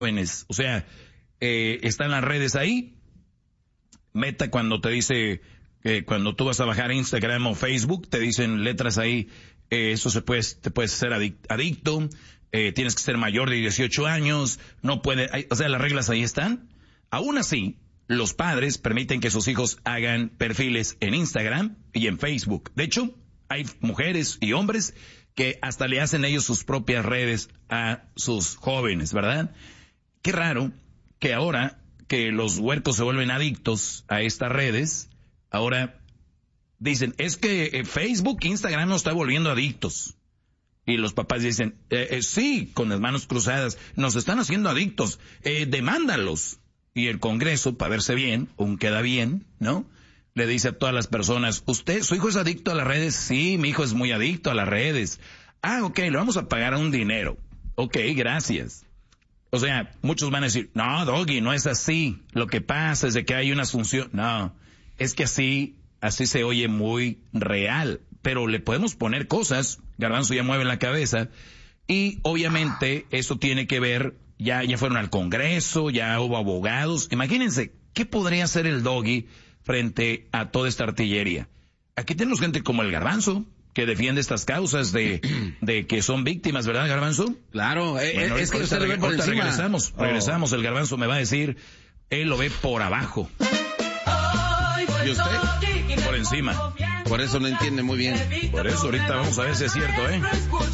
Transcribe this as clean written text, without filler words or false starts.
jóvenes. O sea, están las redes ahí. Meta cuando te dice, cuando tú vas a bajar Instagram o Facebook, te dicen letras ahí, eso te puedes ser adicto, tienes que ser mayor de 18 años, no puede, o sea, las reglas ahí están. Aún así, los padres permiten que sus hijos hagan perfiles en Instagram y en Facebook. De hecho, hay mujeres y hombres que hasta le hacen ellos sus propias redes a sus jóvenes, ¿verdad? Qué raro que ahora que los huercos se vuelven adictos a estas redes, ahora dicen, es que Facebook, Instagram nos está volviendo adictos. Y los papás dicen, sí, con las manos cruzadas, nos están haciendo adictos, demándalos. Y el Congreso, para verse bien, aún queda bien, ¿no? Le dice a todas las personas, su hijo es adicto a las redes? Sí, mi hijo es muy adicto a las redes. Ah, ok, le vamos a pagar un dinero. Ok, gracias. O sea, muchos van a decir, no, Doggy, no es así. Lo que pasa es de que hay una asunción. No, es que así se oye muy real. Pero le podemos poner cosas, Garbanzo ya mueve la cabeza, y obviamente eso tiene que ver, ya fueron al Congreso, ya hubo abogados. Imagínense, ¿qué podría hacer el Doggy frente a toda esta artillería? Aquí tenemos gente como el Garbanzo, que defiende estas causas de que son víctimas, ¿verdad, Garbanzo? Claro, bueno, es que usted lo ve por encima. Regresamos, el Garbanzo me va a decir, él lo ve por abajo. ¿Y usted? Por encima. Por eso no entiende muy bien. Por eso ahorita vamos a ver si es cierto, ¿eh?